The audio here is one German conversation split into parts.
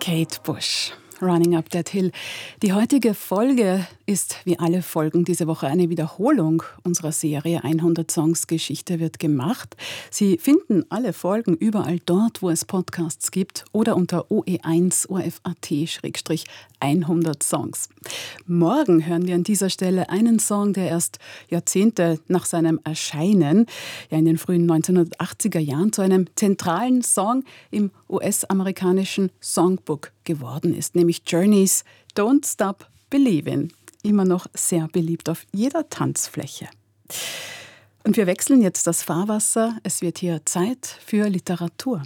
Kate Bush, Running Up That Hill. Die heutige Folge ist, wie alle Folgen diese Woche, eine Wiederholung unserer Serie 100 Songs Geschichte wird gemacht. Sie finden alle Folgen überall dort, wo es Podcasts gibt oder unter OE1 OFAT-100 Songs. Morgen hören wir an dieser Stelle einen Song, der erst Jahrzehnte nach seinem Erscheinen, ja in den frühen 1980er Jahren, zu einem zentralen Song im US-amerikanischen Songbook geworden ist, nämlich Journey's Don't Stop Believin'. Immer noch sehr beliebt auf jeder Tanzfläche. Und wir wechseln jetzt das Fahrwasser. Es wird hier Zeit für Literatur.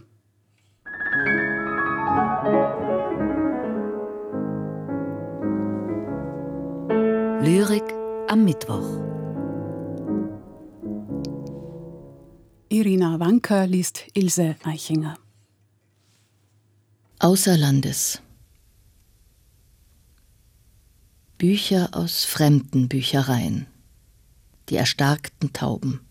Lyrik am Mittwoch. Irina Wanka liest Ilse Eichinger. Außer Landes. Bücher aus fremden Büchereien. Die erstarkten Tauben.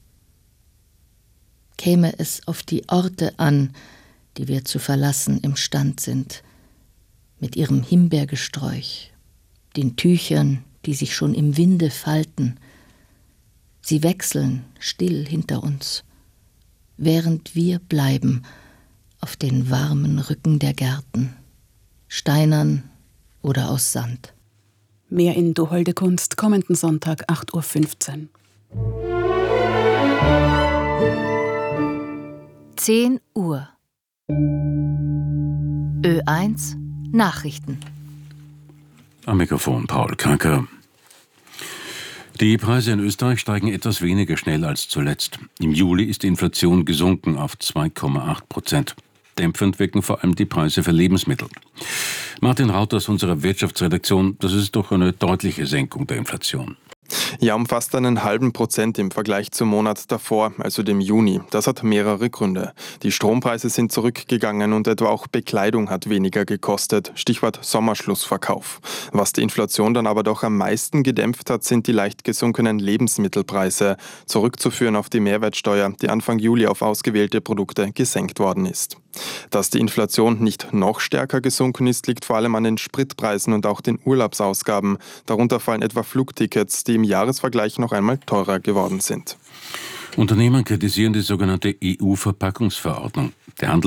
Käme es auf die Orte an, die wir zu verlassen imstand sind, mit ihrem Himbeergesträuch, den Tüchern, die sich schon im Winde falten. Sie wechseln still hinter uns, während wir bleiben auf den warmen Rücken der Gärten, steinern oder aus Sand. Mehr in Du holde Kunst, kommenden Sonntag, 8:15 Uhr. 10 Uhr. Ö1 Nachrichten. Am Mikrofon Paul Kanker. Die Preise in Österreich steigen etwas weniger schnell als zuletzt. Im Juli ist die Inflation gesunken auf 2,8%. Dämpfend wirken vor allem die Preise für Lebensmittel. Martin Raut aus unserer Wirtschaftsredaktion, das ist doch eine deutliche Senkung der Inflation. Ja, um fast 0,5% im Vergleich zum Monat davor, also dem Juni. Das hat mehrere Gründe. Die Strompreise sind zurückgegangen und etwa auch Bekleidung hat weniger gekostet. Stichwort Sommerschlussverkauf. Was die Inflation dann aber doch am meisten gedämpft hat, sind die leicht gesunkenen Lebensmittelpreise. Zurückzuführen auf die Mehrwertsteuer, die Anfang Juli auf ausgewählte Produkte gesenkt worden ist. Dass die Inflation nicht noch stärker gesunken ist, liegt vor allem an den Spritpreisen und auch den Urlaubsausgaben. Darunter fallen etwa Flugtickets, die im Jahresvergleich noch einmal teurer geworden sind. Unternehmen kritisieren die sogenannte EU-Verpackungsverordnung. Der